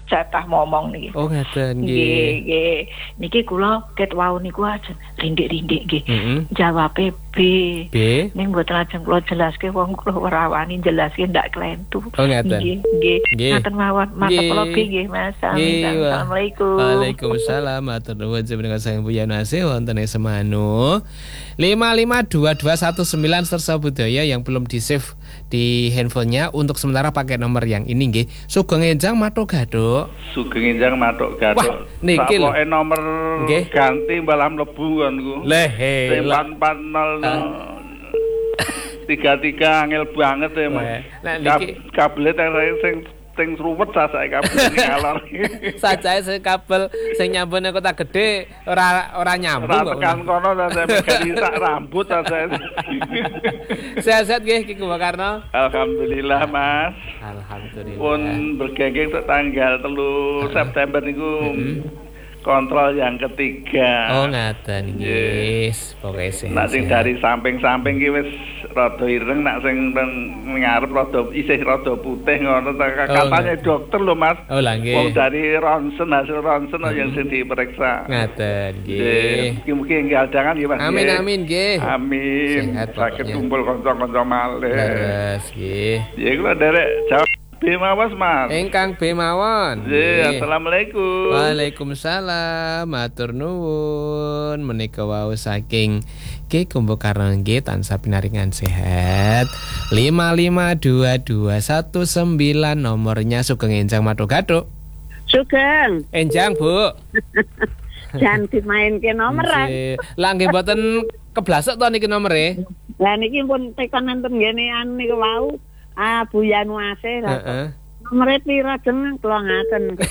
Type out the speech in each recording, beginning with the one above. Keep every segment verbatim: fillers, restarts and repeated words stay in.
jatah momong niki. Oh ngaten nggih. Nggih, nggih. Niki kula ket wau niku aja rindik-rindik nggih. Heeh. Jawabe B. B. Ning mboten lajeng kula jelaske wong kula ora wani jelaske ndak klentu. Oh ngaten. Nggih, nggih. Nggih. Ngaten mawon. Matur kula B nggih, Mas. Assalamualaikum. Waalaikumsalam. Matur nuwun jenengan sang Bu Yanase wonten ing Semanu. lima lima dua dua satu sembilan Sersa Budaya yang belum di-save di handphonenya untuk sementara pakai nomor yang ini nggih. Sugeng Enjang Matuk Gaduk. Sugeng Enjang Matuk Gaduk. Wah, niki lho. Sapoke nomor Nggih. ganti balam lebu konku. Leh he. empat empat nol tiga tiga angel banget ya Mas. Nah niki kabel sing sing ruwet sasake kabel ngalor. Sajae sing kabel sing nyambune kota gede ora ora nyambung kok. Ora tekan kono saya megali sak rambut saya. Sehat-sehat nggih Ki Mbak Karno. Alhamdulillah Mas. Alhamdulillah. Pun bergengeng tanggal telu September niku kontrol yang ketiga. Oh ngaten nggih. Pokoke sih. Nak sing dari samping-samping ki wis rada ireng, nak sing ngarep rada isih rada putih ngono. Katanya dokter lho Mas. Oh lah nggih. Wong dari ronsen hasil ronsen yang sing diperiksa. Ngaten nggih. Mugi-mugi nggih adangan ya Mas. Amin amin nggih. Amin. Sakit kumpul kanca-kanca malih. Leres nggih. Ya kula derek jawab B mawon Mas. Ingkang B mawon. Nggih, assalamualaikum. Waalaikumsalam. Matur nuwun. Menika wau saking Ki Kumbo Karno nggih tansah pinaringan sehat. lima lima dua dua satu sembilan nomornya. Sugeng Enjang Matuk Gaduk. Sugeng. Enjang, Bu. Jangan dimainke nomor. Lah nggih mboten keblasok to niki nomere. Lah niki pun tekan enten ngene anu niku wau. Ah Bu Yanuase. Heeh. Nomere pira jeneng kula ngaten.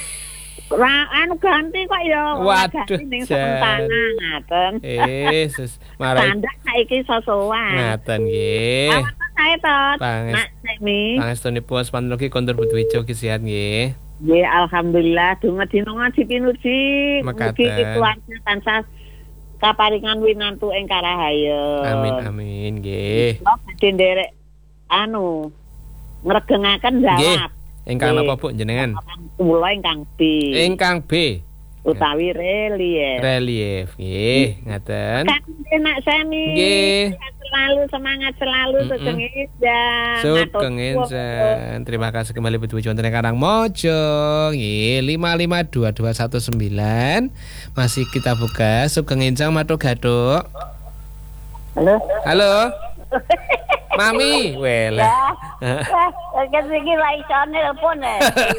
Ra anu ganti kok ya. Waduh, ning sementara ngaten. Eh, sus marai. Tanda saiki sosowan. Ngaten nggih. Apa sae to? Panges- Nak Semi. Pangestunipun Panloki kondur Budwijo ki sehat nggih. Nggih, alhamdulillah donga dina ngaji pinuji. Mekaten. Mugi keluarga tansah kaparingan winantu ing karahayu. Amin amin nggih. Kula badhe nderek anu ngregengaken Nggih. jawab. Ingkang Nggih. napa Bu jenengan? Kula ingkang B. Ingkang B. Utawi relief. Relief nggih, ngaten. Kan enak Semi. Nggih. Sehat selalu, semangat selalu, Sugeng Enjang. Sugeng Enjang. Terima kasih kembali Budwijo wonten ing Karangmojo. Nggih, lima lima dua dua satu sembilan. Masih kita buka Sugeng Enjang Matuk Gaduk. Halo. Halo. Mami, wela. Wah, kan iki lha iso nelpon e.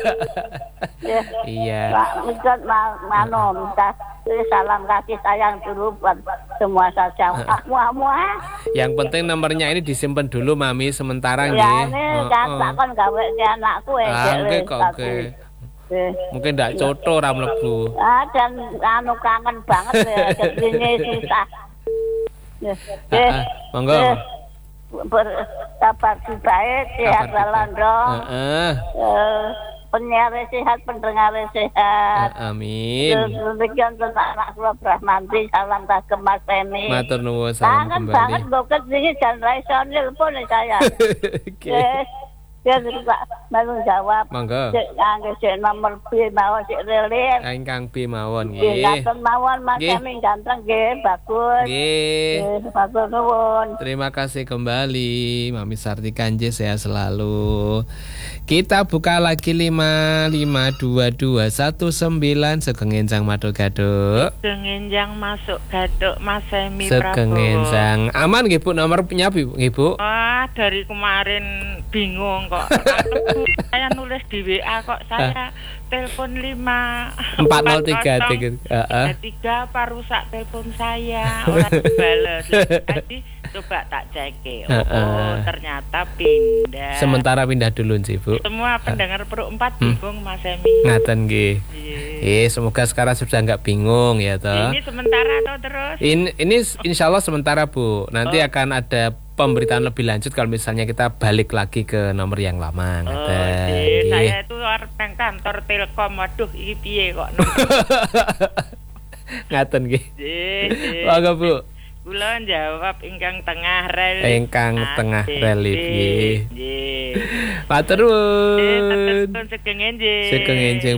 Iya. Pak, mikot mano minta salam kasih sayang dulu buat semua saja. Aku ah. Yang penting nomornya ini disimpan dulu Mami sementara Ya, nggih. ini kan tak kon gawe ke anakku e. Ah, nggih kok oke. Mungkin ndak coto ora mlebu. Ah, dan anu kangen banget ya kesini sisa. Heeh, monggo. Berkabar baik, sehat Londo. Heeh. Penyiar sehat, pendengar sehat. Amin. Demikian tentang anak kula Brahmanti, salam kagem Mas Semi. Matur nuwun salam Kangen kembali. banget boket iki jan ra iso nelpon saya. Oke. Ya Pak, mau jawab. Monggo. Cek angge cek nomor B mawon cek relief. Ingkang B mawon Nggih, nggih. ngaten mawon Mas Nggih. Semi ganteng nggih, bagus. Nggih. Nggih, matur nuwun. Terima kasih kembali Mami Sarti Kanje, sehat selalu. Kita buka lagi lima lima dua dua satu sembilan. Sugeng Enjang Matuk Gaduk. Sugeng Enjang masuk Gaduk Mas Semi Sugeng Prabowo. Enjang. Aman nggih Bu, nomor punya Bu, nggih Bu? Wah, dari kemarin bingung kok. Saya nulis di W A kok saya telepon lima empat nol tiga tiga. Heeh. tiga apa rusak telepon saya. Orang bales. Tadi coba tak cek. Oh, oh, ternyata pindah. Sementara pindah dulu sih Bu. Semua pendengar Pro empat bingung Mas Semi. Ngaten nggih. Eh, semoga sekarang sudah nggak bingung ya toh. Ini sementara atau terus? In, ini insya Allah sementara Bu. Nanti oh. akan ada pemberitaan lebih lanjut kalau misalnya kita balik lagi ke nomor yang lama. Oh, iya. Saya itu orang kantor Telkom. Waduh, ini piye kok. Ngaten nggih. Nggih. Monggo Bu. Kula jawab ingkang tengah relief. Ingkang tengah relief nggih. Nggih. Matur nuwun. Nggih, Sugeng Enjing. Sugeng Enjing.